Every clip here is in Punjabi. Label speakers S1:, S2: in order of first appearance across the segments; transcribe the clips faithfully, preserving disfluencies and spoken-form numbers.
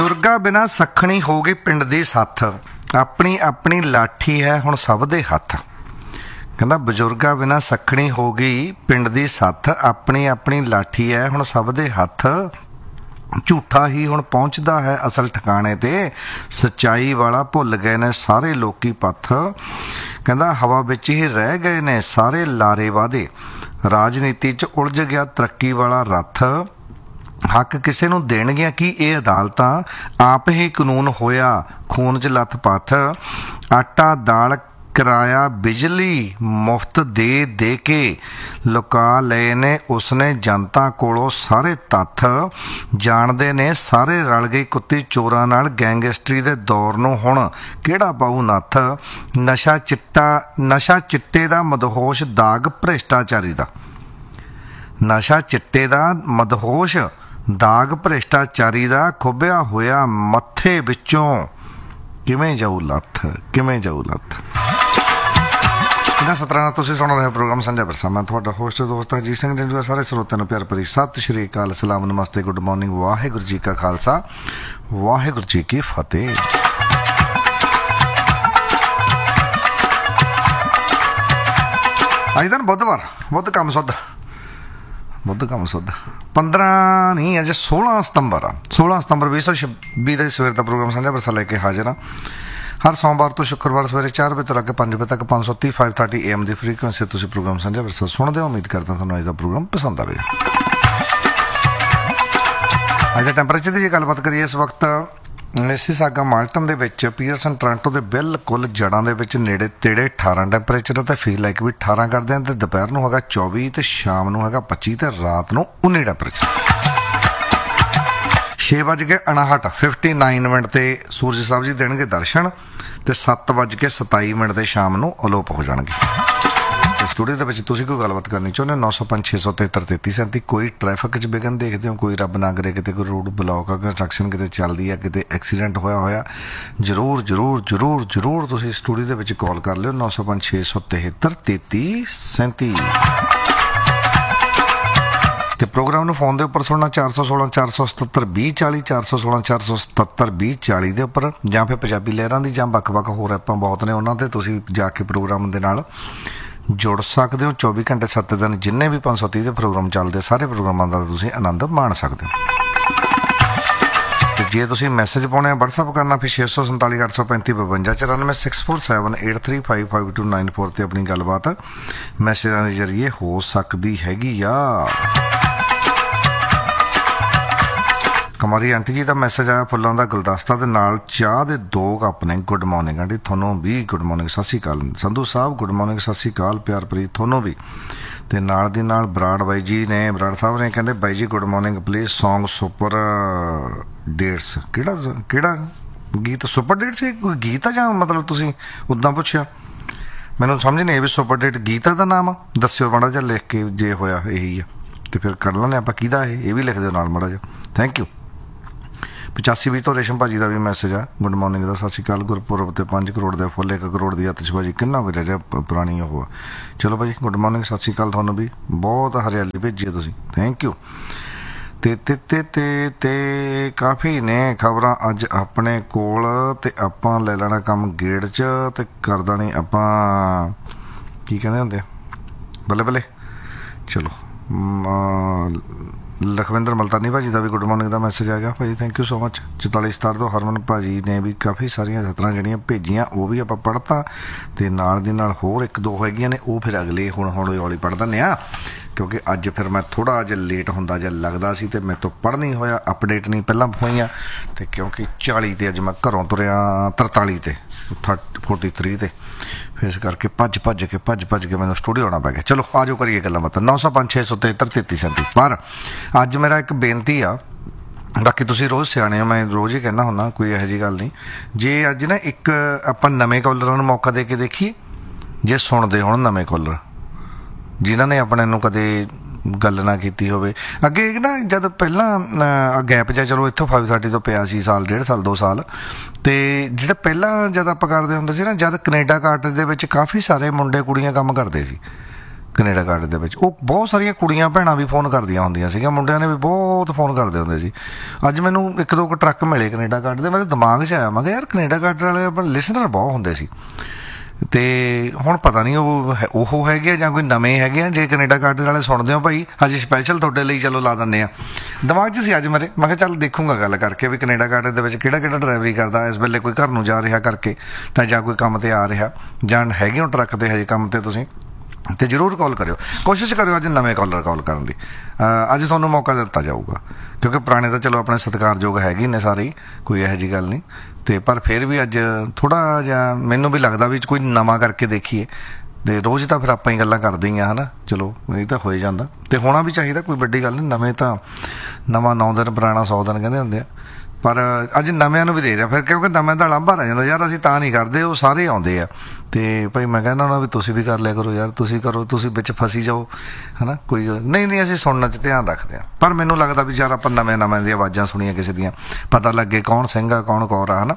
S1: ਦੁਰਗਾ ਬਿਨਾ ਸੱਖਣੀ ਹੋ ਗਈ ਪਿੰਡ ਦੀ ਸੱਥ, ਆਪਣੀ ਆਪਣੀ ਲਾਠੀ ਹੈ ਹੁਣ ਸਭ ਦੇ ਹੱਥ। ਕਹਿੰਦਾ ਬਜ਼ੁਰਗਾ ਬਿਨਾ ਸੱਖਣੀ ਹੋ ਗਈ ਪਿੰਡ ਦੀ ਸੱਥ, ਆਪਣੀ ਆਪਣੀ ਲਾਠੀ ਹੈ ਹੁਣ ਸਭ ਦੇ ਹੱਥ। ਝੂਠਾ ਹੀ ਹੁਣ ਪਹੁੰਚਦਾ ਹੈ ਅਸਲ ਠਿਕਾਣੇ ਤੇ, ਸੱਚਾਈ ਵਾਲਾ ਭੁੱਲ ਗਏ ਨੇ ਸਾਰੇ ਲੋਕੀ ਪੱਥ। ਕਹਿੰਦਾ ਹਵਾ ਵਿੱਚ ਹੀ ਰਹਿ ਗਏ ਨੇ ਸਾਰੇ ਲਾਰੇ ਵਾਦੇ, ਰਾਜਨੀਤੀ 'ਚ ਉਲਝ ਗਿਆ ਤਰੱਕੀ ਵਾਲਾ ਰੱਥ। ਹੱਕ ਕਿਸੇ ਨੂੰ ਦੇਣਗੀਆਂ ਕੀ ਇਹ ਅਦਾਲਤਾਂ, ਆਪ ਹੀ ਕਾਨੂੰਨ ਹੋਇਆ ਖੂਨ 'ਚ ਲੱਥ ਪੱਥ। ਆਟਾ ਦਾਲ ਕਿਰਾਇਆ ਬਿਜਲੀ ਮੁਫਤ ਦੇ ਦੇ ਕੇ ਲੁਕਾ ਲਏ ਨੇ ਉਸਨੇ ਜਨਤਾ ਕੋਲੋਂ ਸਾਰੇ ਤੱਥ। ਜਾਣਦੇ ਨੇ ਸਾਰੇ ਰਲ ਗਈ ਕੁੱਤੀ ਚੋਰਾਂ ਨਾਲ, ਗੈਂਗਸਟਰੀ ਦੇ ਦੌਰ ਨੂੰ ਹੁਣ ਕਿਹੜਾ ਪਾਊ ਨੱਥ। ਨਸ਼ਾ ਚਿੱਟਾ ਨਸ਼ਾ ਚਿੱਟੇ ਦਾ ਮਦਹੋਸ਼ ਦਾਗ ਭ੍ਰਿਸ਼ਟਾਚਾਰੀ ਦਾ, ਨਸ਼ਾ ਚਿੱਟੇ ਦਾ ਮਦਹੋਸ਼ ਦਾਗ ਭ੍ਰਿਸ਼ਟਾਚਾਰੀ ਦਾ। ਖੁੱਭਿਆ ਹੋਇਆ ਮੱਥੇ ਵਿੱਚੋਂ ਕਿਵੇਂ ਜਾਊ ਲੱਥ, ਕਿਵੇਂ ਜਾਊ ਲੱਥ। ਇਹਨਾਂ ਸਤਰਾਂ ਨਾਲ ਤੁਸੀਂ ਸੁਣ ਰਹੇ ਹੋ ਪ੍ਰੋਗਰਾਮ ਸਾਂਝਾ ਵਿਰਸਾ। ਮੈਂ ਤੁਹਾਡਾ ਹੋਸਟ ਦੋਸਤ ਅਜੀਤ ਸਿੰਘ ਜੰਜੂਆ। ਸਾਰੇ ਸਰੋਤਿਆਂ ਨੂੰ ਪਿਆਰ ਭਰੀ ਸਤਿ ਸ਼੍ਰੀ ਅਕਾਲ, ਸਲਾਮ, ਨਮਸਤੇ, ਗੁੱਡ ਮਾਰਨਿੰਗ। ਵਾਹਿਗੁਰੂ ਜੀ ਕਾ ਖਾਲਸਾ, ਵਾਹਿਗੁਰੂ ਜੀ ਕੀ ਫਤਿਹ। ਅੱਜ ਦਿਨ ਬੁੱਧਵਾਰ, ਬੁੱਧ ਕੰਮ ਸੁੱਧ, ਬੁੱਧ ਕੰਮ ਸੁੱਧ। ਪੰਦਰਾਂ ਨਹੀਂ ਅਜੇ ਸੋਲਾਂ ਸਤੰਬਰ ਆ, ਸੋਲਾਂ ਸਤੰਬਰ ਵੀਹ ਸੌ ਛੱਬੀ ਦੇ ਸਵੇਰ ਦਾ ਪ੍ਰੋਗਰਾਮ ਸਾਂਝਾ ਵਿਰਸਾ ਲੈ ਕੇ ਹਾਜ਼ਰ ਹਾਂ। ਹਰ ਸੋਮਵਾਰ ਤੋਂ ਸ਼ੁੱਕਰਵਾਰ ਸਵੇਰੇ ਚਾਰ ਵਜੇ ਤੋਂ ਲੈ ਕੇ ਪੰਜ ਵਜੇ ਤੱਕ ਪੰਜ ਸੌ ਤੀਹ five thirty A M the frequency ਤੁਸੀਂ ਪ੍ਰੋਗਰਾਮ ਸਾਂਝਾ ਵਿਰਸਾ ਸੁਣਦੇ ਹੋ। ਉਮੀਦ ਕਰਦਾ ਤੁਹਾਨੂੰ ਅੱਜ ਦਾ ਪ੍ਰੋਗਰਾਮ ਪਸੰਦ ਆਵੇਗਾ। ਅੱਜ ਦੇ ਟੈਂਪਰੇਚਰ ਦੀ ਜੇ ਗੱਲਬਾਤ ਕਰੀਏ, ਇਸ ਵਕਤ ਮਿਸੀਸਾਗਾ ਮਾਲਟਨ ਦੇ ਵਿੱਚ, ਪੀਅਰਸਨ ਟੋਰਾਂਟੋ ਦੇ ਬਿਲਕੁਲ ਜੜ੍ਹਾਂ ਦੇ ਵਿੱਚ ਨੇੜੇ ਤੇੜੇ ਅਠਾਰਾਂ ਟੈਂਪਰੇਚਰ ਹੈ, ਅਤੇ ਫੀਲ ਲਾਈਕ ਵੀ ਅਠਾਰਾਂ ਕਰਦੇ ਹਨ, ਅਤੇ ਦੁਪਹਿਰ ਨੂੰ ਹੈਗਾ ਚੌਵੀ, ਅਤੇ ਸ਼ਾਮ ਨੂੰ ਹੈਗਾ ਪੱਚੀ, ਅਤੇ ਰਾਤ ਨੂੰ ਉੱਨੀ ਟੈਂਪਰੇਚਰ। ਛੇ ਵੱਜ ਕੇ ਉਣਾਹਠ ਫਿਫਟੀ ਨਾਈਨ ਮਿੰਟ 'ਤੇ ਸੂਰਜ ਸਾਹਿਬ ਜੀ ਦੇਣਗੇ ਦਰਸ਼ਨ, ਅਤੇ ਸੱਤ ਵੱਜ ਕੇ ਸਤਾਈ ਮਿੰਟ 'ਤੇ ਸ਼ਾਮ ਨੂੰ ਅਲੋਪ ਹੋ ਜਾਣਗੇ। ਸਟੂਡੀਓ ਦੇ ਵਿੱਚ ਤੁਸੀਂ ਕੋਈ ਗੱਲਬਾਤ ਕਰਨੀ ਚਾਹੁੰਦੇ ਹੋ, ਨੌ ਸੌ ਪੰਜ ਛੇ ਸੌ ਤਿਹੱਤਰ ਤੇਤੀ ਸੈਂਤੀ। ਕੋਈ ਟ੍ਰੈਫਿਕ 'ਚ ਵਿਘਨ ਦੇਖਦੇ ਹੋ, ਕੋਈ ਰੱਬ ਨਾ ਕਰੇ ਕਿਤੇ ਕੋਈ ਰੋਡ ਬਲੌਕ ਆ, ਕੰਸਟਰਕਸ਼ਨ ਕਿਤੇ ਚੱਲਦੀ ਆ, ਕਿਤੇ ਐਕਸੀਡੈਂਟ ਹੋਇਆ ਹੋਇਆ, ਜ਼ਰੂਰ ਜ਼ਰੂਰ ਜ਼ਰੂਰ ਜ਼ਰੂਰ ਤੁਸੀਂ ਸਟੂਡੀਓ ਦੇ ਵਿੱਚ ਕਾਲ ਕਰ ਲਿਓ, ਨੌ ਸੌ ਪੰਜ ਛੇ ਸੌ ਤਿਹੱਤਰ ਤੇਤੀ ਸੈਂਤੀ। ਤੇ ਪ੍ਰੋਗਰਾਮ ਨੂੰ ਫੋਨ ਦੇ ਉੱਪਰ ਸੁਣਨਾ ਚਾਰ ਸੌ ਸੋਲਾਂ ਚਾਰ ਸੌ ਸਤੱਤਰ ਵੀਹ ਚਾਲੀ, ਚਾਰ ਸੌ ਸੋਲਾਂ ਚਾਰ ਸੌ ਸਤੱਤਰ ਵੀਹ ਚਾਲੀ ਦੇ ਉੱਪਰ, ਜਾਂ ਫਿਰ ਪੰਜਾਬੀ ਲਹਿਰਾਂ ਦੀ ਜਾਂ ਵੱਖ ਵੱਖ ਹੋਰ ਐਪਾਂ ਬਹੁਤ ਨੇ, ਉਹਨਾਂ 'ਤੇ ਤੁਸੀਂ ਜਾ ਕੇ ਪ੍ਰੋਗਰਾਮ ਦੇ ਨਾਲ ਜੁੜ ਸਕਦੇ ਹੋ। ਚੌਵੀ ਘੰਟੇ ਸੱਤ ਦਿਨ ਜਿੰਨੇ ਵੀ ਪੰਜ ਸੌ ਤੀਹ ਦੇ ਪ੍ਰੋਗਰਾਮ ਚੱਲਦੇ, ਸਾਰੇ ਪ੍ਰੋਗਰਾਮਾਂ ਦਾ ਤੁਸੀਂ ਆਨੰਦ ਮਾਣ ਸਕਦੇ ਹੋ। ਅਤੇ ਜੇ ਤੁਸੀਂ ਮੈਸੇਜ ਪਾਉਣੇ ਆ, ਵਟਸਐਪ ਕਰਨਾ ਫਿਰ ਛੇ ਸੌ ਸੰਤਾਲੀ ਅੱਠ ਸੌ ਪੈਂਤੀ ਬਵੰਜਾ ਚੁਰਾਨਵੇਂ six four seven eight three five five to nine four 'ਤੇ ਆਪਣੀ ਗੱਲਬਾਤ ਮੈਸੇਜਾਂ ਦੇ ਜ਼ਰੀਏ ਹੋ ਸਕਦੀ ਹੈਗੀ ਆ। ਕੁਮਾਰੀ ਆਂਟੀ ਜੀ ਦਾ ਮੈਸੇਜ ਆਇਆ, ਫੁੱਲਾਂ ਦਾ ਗੁਲਦਸਤਾ ਦੇ ਨਾਲ ਚਾਹ ਦੇ ਦੋ ਕੱਪ ਨੇ। ਗੁੱਡ ਮਾਰਨਿੰਗ ਆਂਟੀ, ਤੁਹਾਨੂੰ ਵੀ ਗੁੱਡ ਮਾਰਨਿੰਗ, ਸਤਿ ਸ਼੍ਰੀ ਅਕਾਲ। ਸੰਧੂ ਸਾਹਿਬ ਗੁੱਡ ਮਾਰਨਿੰਗ, ਸਤਿ ਸ਼੍ਰੀ ਅਕਾਲ। ਪਿਆਰ ਪ੍ਰੀਤ ਤੁਹਾਨੂੰ ਵੀ। ਅਤੇ ਨਾਲ ਦੀ ਨਾਲ ਬਰਾੜ ਬਾਈ ਜੀ ਨੇ, ਬਰਾੜ ਸਾਹਿਬ ਨੇ ਕਹਿੰਦੇ ਬਾਈ ਜੀ good morning, please song super dates. ਕਿਹੜਾ ਕਿਹੜਾ ਗੀਤ? ਸੁਪਰ ਡੇਟ ਸੀ ਕੋਈ ਗੀਤ ਆ ਜਾਂ ਮਤਲਬ ਤੁਸੀਂ ਉੱਦਾਂ ਪੁੱਛਿਆ? ਮੈਨੂੰ ਸਮਝ ਨਹੀਂ ਆਈ ਵੀ ਸੁਪਰ ਡੇਟ ਗੀਤ ਦਾ ਨਾਮ ਆ। ਦੱਸਿਓ ਮਾੜਾ ਜਿਹਾ ਲਿਖ ਕੇ, ਜੇ ਹੋਇਆ ਇਹੀ ਆ ਅਤੇ ਫਿਰ ਕੱਢ ਲੈਂਦੇ ਆਪਾਂ ਕਿਹਦਾ ਇਹ ਇਹ ਵੀ ਲਿਖ ਦਿਓ ਨਾਲ ਮਾੜਾ ਜਿਹਾ। Thank you. ਪਚਾਸੀ ਵੀਹ ਤੋਂ ਰੇਸ਼ਮ ਭਾਜੀ ਦਾ ਵੀ ਮੈਸੇਜ ਆ, ਗੁੱਡ ਮਾਰਨਿੰਗ ਦਾ, ਸਤਿ ਸ਼੍ਰੀ ਅਕਾਲ। ਗੁਰਪੁਰਬ 'ਤੇ ਪੰਜ ਕਰੋੜ ਦੇ ਫੁੱਲ, ਇੱਕ ਕਰੋੜ ਦੀ ਆਤਿਸ਼ਬਾਜ਼ੀ, ਕਿੰਨਾ ਕੁ ਰਹਿ ਪੁਰਾਣੀ ਉਹ ਆ। ਚਲੋ ਭਾਜੀ ਗੁੱਡ ਮਾਰਨਿੰਗ, ਸਤਿ ਸ਼੍ਰੀ ਅਕਾਲ ਤੁਹਾਨੂੰ ਵੀ। ਬਹੁਤ ਹਰਿਆਲੀ ਭੇਜੀ ਹੈ ਤੁਸੀਂ, ਥੈਂਕ ਯੂ। ਤੇ ਤੇ ਤੇ ਤੇ ਤੇ ਕਾਫੀ ਨੇ ਖਬਰਾਂ ਅੱਜ ਆਪਣੇ ਕੋਲ, ਅਤੇ ਆਪਾਂ ਲੈ ਲੈਣਾ ਕੰਮ ਗੇੜ 'ਚ, ਅਤੇ ਕਰ ਦੇਣੀ ਆਪਾਂ ਕੀ ਕਹਿੰਦੇ ਹੁੰਦੇ ਆ ਬੱਲੇ ਬੱਲੇ। ਚਲੋ ਲਖਵਿੰਦਰ ਮਲਤਾਨੀ ਭਾਜੀ ਦਾ ਵੀ ਗੁੱਡ ਮਾਰਨਿੰਗ ਦਾ ਮੈਸੇਜ ਆ ਗਿਆ ਭਾਜੀ, ਥੈਂਕ ਯੂ ਸੋ ਮਚ। ਚੁਤਾਲੀ ਸਤਾਰ ਤੋਂ ਹਰਮਨ ਭਾਜੀ ਨੇ ਵੀ ਕਾਫੀ ਸਾਰੀਆਂ ਸਤਰਾਂ ਜਿਹੜੀਆਂ ਭੇਜੀਆਂ, ਉਹ ਵੀ ਆਪਾਂ ਪੜ੍ਹਤਾ, ਅਤੇ ਨਾਲ ਦੀ ਨਾਲ ਹੋਰ ਇੱਕ ਦੋ ਹੈਗੀਆਂ ਨੇ, ਉਹ ਫਿਰ ਅਗਲੇ ਹੁਣ ਹੌਲੀ ਹੌਲੀ ਪੜ੍ਹ ਦਿੰਦੇ ਹਾਂ, ਕਿਉਂਕਿ ਅੱਜ ਫਿਰ ਮੈਂ ਥੋੜ੍ਹਾ ਜਿਹਾ ਲੇਟ ਹੁੰਦਾ ਜਿਹਾ ਲੱਗਦਾ ਸੀ, ਅਤੇ ਮੇਰੇ ਤੋਂ ਪੜ੍ਹ ਨਹੀਂ ਹੋਇਆ, ਅਪਡੇਟ ਨਹੀਂ ਪਹਿਲਾਂ ਹੋਈਆਂ, ਅਤੇ ਕਿਉਂਕਿ ਚਾਲੀ 'ਤੇ ਅੱਜ ਮੈਂ ਘਰੋਂ ਤੁਰਿਆ ਤਰਤਾਲੀ 'ਤੇ ਥਰਟੀ ਫੋਰਟੀ ਥਰੀ 'ਤੇ, ਫਿਰ ਇਸ ਕਰਕੇ ਭੱਜ ਭੱਜ ਕੇ ਭੱਜ ਭੱਜ ਕੇ ਮੈਨੂੰ ਸਟੂਡੀਓ ਆਉਣਾ ਪੈ ਗਿਆ। ਚਲੋ ਆ ਜਾਓ ਕਰੀਏ ਗੱਲਾਂ ਬਾਤਾਂ। ਨੌ ਸੌ ਪੰਜ ਛੇ ਸੌ ਤਿਹੱਤਰ ਤੇਤੀ ਸੈਂਤੀ। ਪਰ ਅੱਜ ਮੇਰਾ ਇੱਕ ਬੇਨਤੀ ਆ, ਬਾਕੀ ਤੁਸੀਂ ਰੋਜ਼ ਸਿਆਣੇ ਹੋ, ਮੈਂ ਰੋਜ਼ ਹੀ ਕਹਿੰਦਾ ਹੁੰਦਾ, ਕੋਈ ਇਹੋ ਜਿਹੀ ਗੱਲ ਨਹੀਂ। ਜੇ ਅੱਜ ਨਾ ਇੱਕ ਆਪਾਂ ਨਵੇਂ ਕਾਲਰਾਂ ਨੂੰ ਮੌਕਾ ਦੇ ਕੇ ਦੇਖੀਏ, ਜੇ ਸੁਣਦੇ ਹੋਣ ਨਵੇਂ ਕਾਲਰ ਜਿਨ੍ਹਾਂ ਨੇ ਆਪਣੇ ਨੂੰ ਕਦੇ ਗੱਲ ਨਾ ਕੀਤੀ ਹੋਵੇ। ਅੱਗੇ ਨਾ ਜਦ ਪਹਿਲਾਂ ਗੈਪ ਜਿਹਾ ਚਲੋ ਇੱਥੋਂ ਫਾਈਵ ਥਰਟੀ ਤੋਂ ਪਿਆ ਸੀ, ਸਾਲ ਡੇਢ ਸਾਲ ਦੋ ਸਾਲ, ਅਤੇ ਜਿਹੜਾ ਪਹਿਲਾਂ ਜਦ ਆਪਾਂ ਕਰਦੇ ਹੁੰਦੇ ਸੀ ਨਾ, ਜਦ ਕਨੇਡਾ ਕਾਰਟ ਦੇ ਵਿੱਚ ਕਾਫੀ ਸਾਰੇ ਮੁੰਡੇ ਕੁੜੀਆਂ ਕੰਮ ਕਰਦੇ ਸੀ, ਕੈਨੇਡਾ ਕਾਰਡ ਦੇ ਵਿੱਚ। ਉਹ ਬਹੁਤ ਸਾਰੀਆਂ ਕੁੜੀਆਂ ਭੈਣਾਂ ਵੀ ਫੋਨ ਕਰਦੀਆਂ ਹੁੰਦੀਆਂ ਸੀਗੀਆਂ, ਮੁੰਡਿਆਂ ਨੇ ਵੀ ਬਹੁਤ ਫੋਨ ਕਰਦੇ ਹੁੰਦੇ ਸੀ। ਅੱਜ ਮੈਨੂੰ ਇੱਕ ਦੋ ਕੁ ਟਰੱਕ ਮਿਲੇ ਕੈਨੇਡਾ ਕਾਰਡ ਦੇ, ਮੇਰੇ ਦਿਮਾਗ 'ਚ ਆਇਆ, ਮੈਂ ਕਿਹਾ ਯਾਰ ਕੈਨੇਡਾ ਕਾਰਡ ਵਾਲੇ ਆਪਣੇ ਲਿਸਨਰ ਬਹੁਤ ਹੁੰਦੇ ਸੀ। ਅਤੇ ਹੁਣ ਪਤਾ ਨਹੀਂ ਉਹ ਉਹ ਹੈਗੇ ਆ ਜਾਂ ਕੋਈ ਨਵੇਂ ਹੈਗੇ ਆ। ਜੇ ਕੈਨੇਡਾ ਕਾਰਡ ਵਾਲੇ ਸੁਣਦੇ ਹੋ ਭਾਈ, ਅੱਜ ਸਪੈਸ਼ਲ ਤੁਹਾਡੇ ਲਈ ਚਲੋ ਲਾ ਦਿੰਦੇ ਹਾਂ। ਦਿਮਾਗ 'ਚ ਸੀ ਅੱਜ ਮੇਰੇ, ਮੈਂ ਕਿਹਾ ਚੱਲ ਦੇਖੂੰਗਾ ਗੱਲ ਕਰਕੇ ਵੀ ਕੈਨੇਡਾ ਕਾਰਡ ਦੇ ਵਿੱਚ ਕਿਹੜਾ ਕਿਹੜਾ ਡਰਾਈਵਰੀ ਕਰਦਾ ਇਸ ਵੇਲੇ, ਕੋਈ ਘਰ ਨੂੰ ਜਾ ਰਿਹਾ ਕਰਕੇ ਤਾਂ, ਜਾਂ ਕੋਈ ਕੰਮ 'ਤੇ ਆ ਰਿਹਾ, ਜਾਂ ਹੈਗੇ ਹੋ ਟਰੱਕ 'ਤੇ ਹਜੇ ਕੰਮ 'ਤੇ ਤੁਸੀਂ, ਅਤੇ ਜ਼ਰੂਰ ਕਾਲ ਕਰਿਓ। ਕੋਸ਼ਿਸ਼ ਕਰਿਓ ਅੱਜ ਨਵੇਂ ਕਾਲਰ ਕਾਲ ਕਰਨ ਦੀ। ਅੱਜ ਤੁਹਾਨੂੰ ਮੌਕਾ ਦਿੱਤਾ ਜਾਊਗਾ, ਕਿਉਂਕਿ ਪੁਰਾਣੇ ਤਾਂ ਚਲੋ ਆਪਣੇ ਸਤਿਕਾਰਯੋਗ ਹੈਗੇ ਨੇ ਸਾਰੇ ਹੀ, ਕੋਈ ਇਹੋ ਜਿਹੀ ਗੱਲ ਨਹੀਂ। ਅਤੇ ਪਰ ਫਿਰ ਵੀ ਅੱਜ ਥੋੜ੍ਹਾ ਜਿਹਾ ਮੈਨੂੰ ਵੀ ਲੱਗਦਾ ਵੀ ਕੋਈ ਨਵਾਂ ਕਰਕੇ ਦੇਖੀਏ। ਅਤੇ ਰੋਜ਼ ਤਾਂ ਫਿਰ ਆਪਾਂ ਹੀ ਗੱਲਾਂ ਕਰਦੇ ਹੀ ਹਾਂ, ਹੈ ਨਾ। ਚਲੋ ਇਹ ਤਾਂ ਹੋ ਹੀ ਜਾਂਦਾ, ਅਤੇ ਹੋਣਾ ਵੀ ਚਾਹੀਦਾ, ਕੋਈ ਵੱਡੀ ਗੱਲ ਨਹੀਂ। ਨਵੇਂ ਤਾਂ ਨਵਾਂ ਨੌ ਦਿਨ, ਪੁਰਾਣਾ ਸੌ ਦਿਨ ਕਹਿੰਦੇ ਹੁੰਦੇ ਆ। ਪਰ ਅੱਜ ਨਵਿਆਂ ਨੂੰ ਵੀ ਦੇ ਦਿਆਂ ਫਿਰ, ਕਿਉਂਕਿ ਨਵਿਆਂ ਦਾ ਲਾਂਭਾ ਰਹਿ ਜਾਂਦਾ ਯਾਰ। ਅਸੀਂ ਤਾਂ ਨਹੀਂ ਕਰਦੇ, ਉਹ ਸਾਰੇ ਆਉਂਦੇ ਆ। ਅਤੇ ਭਾਈ ਮੈਂ ਕਹਿੰਦਾ ਹੁੰਦਾ ਵੀ ਤੁਸੀਂ ਵੀ ਕਰ ਲਿਆ ਕਰੋ ਯਾਰ, ਤੁਸੀਂ ਕਰੋ, ਤੁਸੀਂ ਵਿੱਚ ਫਸੀ ਜਾਓ, ਹੈ ਨਾ। ਕੋਈ ਨਹੀਂ ਨਹੀਂ ਅਸੀਂ ਸੁਣਨ 'ਚ ਧਿਆਨ ਰੱਖਦੇ ਹਾਂ। ਪਰ ਮੈਨੂੰ ਲੱਗਦਾ ਵੀ ਯਾਰ ਆਪਾਂ ਨਵੇਂ ਨਵੇਂ ਦੀਆਂ ਆਵਾਜ਼ਾਂ ਸੁਣੀਆਂ ਕਿਸੇ ਦੀਆਂ, ਪਤਾ ਲੱਗੇ ਕੌਣ ਸਿੰਘ ਆ, ਕੌਣ ਕੌਰ ਆ, ਹੈ ਨਾ,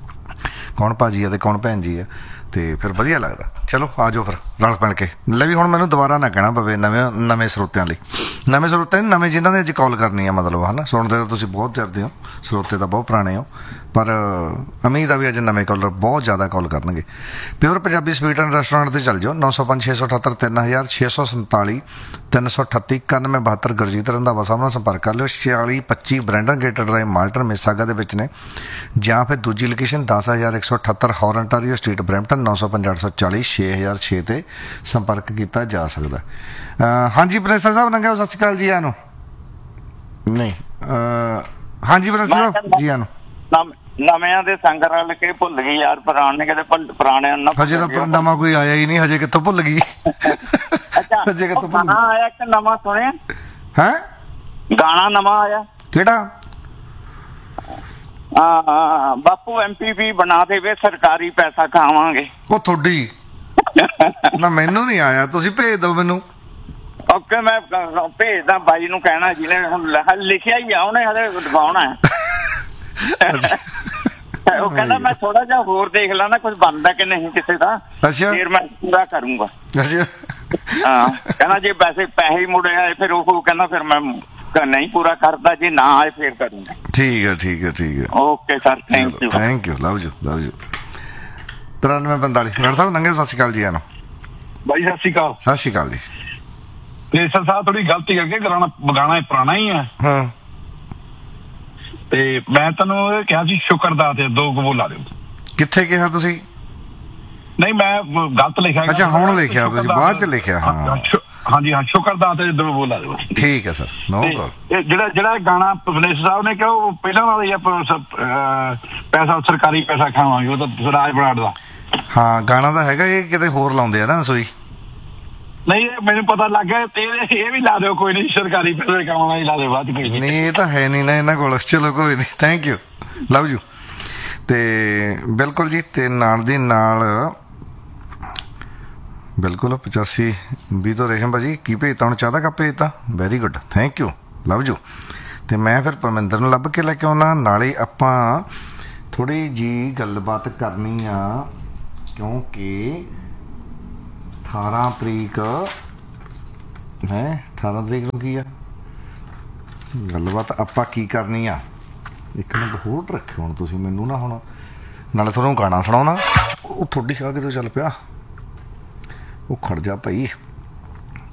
S1: ਕੌਣ ਭਾਜੀ ਆ ਅਤੇ ਕੌਣ ਭੈਣ ਜੀ ਆ, ਅਤੇ ਫਿਰ ਵਧੀਆ ਲੱਗਦਾ। ਚਲੋ ਆ ਜਾਓ ਫਿਰ ਰਲ ਮਿਲ ਕੇ। ਲੈ ਵੀ ਹੁਣ ਮੈਨੂੰ ਦੁਬਾਰਾ ਨਾ ਕਹਿਣਾ ਪਵੇ ਨਵੇਂ ਨਵੇਂ ਸਰੋਤਿਆਂ ਲਈ, ਨਵੇਂ ਸਰੋਤੇ ਨਵੇਂ ਜਿਨ੍ਹਾਂ ਨੇ ਅੱਜ ਕਾਲ ਕਰਨੀ ਆ, ਮਤਲਬ ਹੈ ਨਾ। ਸੁਣਦੇ ਤਾਂ ਤੁਸੀਂ ਬਹੁਤ ਚਿਰਦੇ ਹੋ, ਸਰੋਤੇ ਤਾਂ ਬਹੁਤ ਪੁਰਾਣੇ ਹੋ, ਪਰ ਉਮੀਦ ਆ ਵੀ ਅੱਜ ਨਵੇਂ ਕਾਲਰ ਬਹੁਤ ਜ਼ਿਆਦਾ ਕਾਲ ਕਰਨਗੇ। Pure Punjabi sweet and restaurant 'ਤੇ ਚੱਲ ਜਾਓ, ਨੌ ਸੌ ਪੰਜ ਛੇ ਸੌ ਅਠੱਤਰ ਤਿੰਨ ਹਜ਼ਾਰ ਛੇ ਸੌ ਸੰਤਾਲੀ ਤਿੰਨ ਸੌ ਅਠੱਤੀ ਇਕਾਨਵੇਂ ਬਹੱਤਰ ਗੁਰਜੀਤ ਰੰਧਾਵਾ ਸਾਹਿਬ ਨਾਲ ਸੰਪਰਕ ਕਰ ਲਿਓ। ਛਿਆਲੀ ਪੱਚੀ ਬਰੈਂਡਨ ਗੇਟ ਡਰਾਈਵ ਮਾਲਟਨ ਮਿਸਾਗਾ ਦੇ ਵਿੱਚ ਨੇ, ਜਾਂ ਫਿਰ ਦੂਜੀ ਲੋਕੇਸ਼ਨ ਦਸ ਹਜ਼ਾਰ ਇੱਕ ਸੌ ਅਠੱਤਰ ਹੌਰਨਟਾਰੀਓ ਸਟਰੀਟ ਬਰੈਂਪਟਨ ਨੌ ਸੌ ਪੰਜਾਹ ਅੱਠ ਸੌ ਚਾਲੀ ਛੇ ਹਜ਼ਾਰ ਛੇ 'ਤੇ ਸੰਪਰਕ ਕੀਤਾ ਜਾ ਸਕਦਾ। ਹਾਂਜੀ ਪ੍ਰੋਫੈਸਰ ਸਾਹਿਬ ਨੰਗੇ ਸਤਿ ਸ਼੍ਰੀ ਅਕਾਲ ਜੀ। ਆਨੂੰ ਨਹੀਂ ਹਾਂਜੀ ਪ੍ਰੋਫੈਸਰ ਸਾਹਿਬ ਜੀ ਆਨੂੰ।
S2: ਨਵਿਆਂ ਦੇ ਸੰਗ ਰਲ ਕੇ ਭੁੱਲ ਗਈ ਯਾਰ ਪੁਰਾਣੇ, ਕਿਤੇ ਪੁਰਾਣਿਆਂ ਨੂੰ।
S1: ਹਜੇ ਤਾਂ ਨਵਾਂ ਕੋਈ ਆਇਆ ਹੀ ਨਹੀਂ, ਹਜੇ ਕਿੱਥੋਂ ਭੁੱਲ ਗਈ।
S2: ਅੱਛਾ ਹਜੇ ਕਿੱਥੋਂ ਭੁੱਲ ਗਈ। ਆਇਆ ਇੱਕ ਨਵਾਂ ਸੁਣਿਆ
S1: ਹੈ
S2: ਗਾਣਾ ਨਵਾਂ ਆਇਆ
S1: ਕਿਹੜਾ?
S2: ਹਾਂ ਬਾਪੂ ਐਮ ਪੀ ਵੀ ਬਣਾ ਦੇਵੇ, ਸਰਕਾਰੀ ਪੈਸਾ ਖਾਵਾਂਗੇ।
S1: ਉਹ ਤੁਹਾਡੀ ਨਾ, ਮੈਨੂੰ ਨਹੀਂ ਆਇਆ, ਤੁਸੀਂ ਭੇਜ ਦਿਓ ਮੈਨੂੰ।
S2: ਓਕੇ ਮੈਂ ਭੇਜਦਾ ਬਾਈ ਨੂੰ, ਕਹਿਣਾ ਜਿਹਨੇ ਹੁਣ ਲਿਖਿਆ ਹੀ ਆ ਉਹਨੇ, ਹਲੇ ਲਗਾਉਣਾ ਹੈ। ਉਹ ਕਹਿੰਦਾ ਮੈਂ ਥੋੜਾ ਜਿਹਾ ਹੋਰ ਦੇਖ ਲਾ ਨਾ ਕੁਝ ਬਣਦਾ ਕਿ ਨਹੀਂ ਕਿਸੇ ਦਾ, ਫਿਰ ਮੈਂ ਪੂਰਾ ਕਰੂੰਗਾ। ਹਾਂ ਕਹਿੰਦਾ ਜੇ ਵੈਸੇ ਪੈਸੇ ਮੁੜੇ ਆਏ ਫਿਰ ਉਹ ਕਹਿੰਦਾ ਫਿਰ ਮੈਂ ਨਹੀਂ ਪੂਰਾ ਕਰਦਾ, ਜੇ ਨਾ ਆਏ ਫਿਰ ਕਰੂੰਗਾ।
S1: ਠੀਕ ਹੈ ਠੀਕ ਹੈ ਠੀਕ ਹੈ
S2: okay sir, thank you
S1: thank you love you love you. ਤਰਾਨਵੇਂ ਪੰਤਾਲੀ ਡਾਕਟਰ ਸਾਹਿਬ ਨੰਗੇ ਸਤਿ ਸ਼੍ਰੀ ਅਕਾਲ ਜੀ। ਆਨੂੰ
S3: ਬਾਈ ਸਤਿ ਸ਼੍ਰੀ ਅਕਾਲ।
S1: ਸਤਿ ਸ਼੍ਰੀ ਅਕਾਲ ਜੀ।
S3: ਪ੍ਰੋਫੈਸਰ ਸਾਹਿਬ ਥੋੜੀ ਗਲਤੀ ਕਰਕੇ ਗਾਣਾ ਗਾਣਾ ਪੁਰਾਣਾ ਹੀ ਹੈ।
S1: ਹਾਂ
S3: ਤੇ ਮੈਂ ਤੈਨੂੰ ਇਹ ਕਿਹਾ ਸੀ ਸ਼ੁਕਰਦਾ ਤੇ ਦੋ ਕੁ ਬੋਲਾ ਦਿਓ।
S1: ਕਿੱਥੇ ਕਿਹਾ ਤੁਸੀਂ?
S3: ਨਹੀਂ ਮੈਂ ਗਲਤ ਲਿਖਿਆ।
S1: ਅੱਛਾ ਹੁਣ ਲਿਖਿਆ ਤੁਸੀਂ, ਬਾਅਦ ਚ ਲਿਖਿਆ। ਹਾਂ
S3: ਹਾਂਜੀ ਹਾਂ ਸ਼ੁਕਰਦਾ ਤੇ ਦੋ ਬੋਲਾ ਦਿਓ।
S1: ਠੀਕ ਹੈ ਸਰ, ਨੋ ਪ੍ਰੋਬਲਮ।
S3: ਇਹ ਜਿਹੜਾ ਜਿਹੜਾ ਗਾਣਾ ਪ੍ਰੋਫੈਸਰ ਸਾਹਿਬ ਨੇ ਕਿਹਾ ਉਹ ਪਹਿਲਾਂ ਨਾਲ ਹੀ ਪੈਸਾ ਸਰਕਾਰੀ ਪੈਸਾ ਖਾਵਾਂਗੇ, ਉਹ ਤਾਂ ਰਾਜ ਬਰਾੜ ਦਾ। ਹਾਂ
S1: ਗਾਣਾ ਤਾਂ ਹੈਗਾ, ਇਹ ਕਿਤੇ ਹੋਰ ਲਾਉਂਦੇ ਆ ਨਾ ਸੋਈ।
S3: ਨਹੀਂ ਮੈਨੂੰ ਪਤਾ ਲੱਗ ਗਿਆ, ਤੇ ਇਹ ਵੀ ਲਾ ਦਿਓ ਕੋਈ ਨਹੀਂ, ਸਰਕਾਰੀ ਪੈਸੇ ਕਮਾਉਣਾ ਹੀ ਲਾ ਦਿਓ ਬਾਅਦ ਕੋਈ ਨਹੀਂ।
S1: ਇਹ ਤਾਂ ਹੈ ਨਹੀਂ ਨਾ ਇਹਨਾਂ ਕੋਲ, ਚਲੋ ਕੋਈ ਨਹੀਂ, ਥੈਂਕ ਯੂ ਲਵ ਯੂ। ਅਤੇ ਬਿਲਕੁਲ ਜੀ, ਅਤੇ ਨਾਲ ਦੀ ਨਾਲ ਬਿਲਕੁਲ ਪਚਾਸੀ ਵੀਹ ਤੋਂ ਰੇਸ਼ਮ ਭਾਜੀ ਕੀ ਭੇਜਤਾ? ਹੁਣ ਚਾਹ ਦਾ ਕੱਪ ਭੇਜਤਾ, very good, thank you love you. ਅਤੇ ਮੈਂ ਫਿਰ ਪਰਮਿੰਦਰ ਨੂੰ ਲੱਭ ਕੇ ਲੈ ਕੇ ਆਉਣਾ, ਨਾਲੇ ਆਪਾਂ ਥੋੜ੍ਹੀ ਜਿਹੀ ਗੱਲਬਾਤ ਕਰਨੀ ਆ, ਕਿਉਂਕਿ ਅਠਾਰਾਂ ਤਰੀਕ ਹੈ, ਅਠਾਰਾਂ ਤਰੀਕ ਨੂੰ ਕੀ ਆ ਗੱਲਬਾਤ ਆਪਾਂ ਕੀ ਕਰਨੀ ਆ। ਇੱਕ ਮਿੰਟ ਹੋਲਡ ਰੱਖਿਓ ਹੁਣ ਤੁਸੀਂ ਮੈਨੂੰ ਨਾ, ਹੁਣ ਨਾਲੇ ਤੁਹਾਨੂੰ ਗਾਣਾ ਸੁਣਾਉਣਾ। ਉਹ ਤੁਹਾਡੀ ਸ਼ਾਹ ਕਿਤੋਂ ਚੱਲ ਪਿਆ, ਉਹ ਖੜ ਜਾ ਭਾਈ।